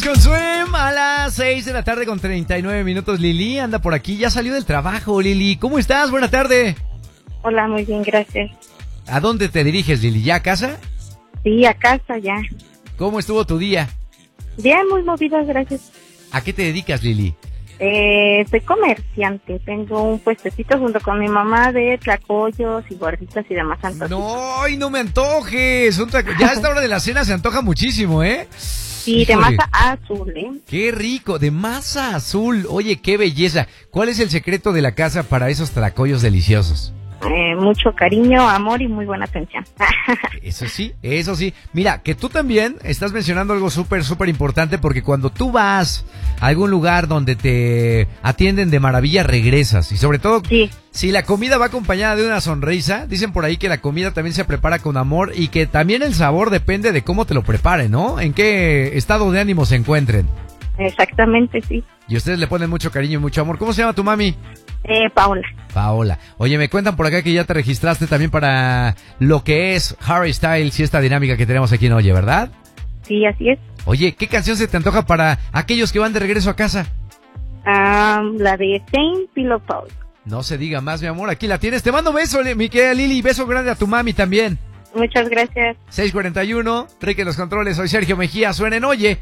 Con Swim a las 6 de la tarde con 39 minutos. Lili anda por aquí, ya salió del trabajo. Lili, ¿cómo estás? Buena tarde. Hola, muy bien, gracias. ¿A dónde te diriges, Lili? ¿Ya a casa? Sí, a casa ya. ¿Cómo estuvo tu día? Bien, muy movida, gracias. ¿A qué te dedicas, Lili? Soy comerciante, tengo un puestecito junto con mi mamá de tlacoyos y gorditas y demás antojitos. No, y no me antojes. Ya a esta hora de la cena se antoja muchísimo, ¿eh? Sí, de Híjole. masa azul, ¿eh? Qué rico, de masa azul. Oye, qué belleza. ¿Cuál es el secreto de la casa para esos tlacoyos deliciosos? Mucho cariño, amor y muy buena atención. Eso sí, eso sí. Mira, que tú también estás mencionando algo súper importante, porque cuando tú vas a algún lugar donde te atienden de maravilla, regresas. Y sobre todo, Sí. si la comida va acompañada de una sonrisa, dicen por ahí que la comida también se prepara con amor y que también el sabor depende de cómo te lo preparen, ¿no? En qué estado de ánimo se encuentren. Exactamente, sí. Y ustedes le ponen mucho cariño y mucho amor. ¿Cómo se llama tu mami? Paola. Paola. Oye, me cuentan por acá que ya te registraste también para lo que es Harry Styles y esta dinámica que tenemos aquí en Oye, ¿verdad? Sí, así es. Oye, ¿qué canción se te antoja para aquellos que van de regreso a casa? La de Saint Pillow Talk. No se diga más, mi amor. Aquí la tienes. Te mando beso, mi querida Lili. Beso grande a tu mami también. Muchas gracias. 6:41. Rique en los controles. Soy Sergio Mejía. Suena en Oye.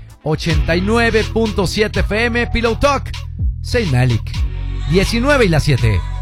89.7 FM. Pillow Talk. Saint Malik. 19 y las 7.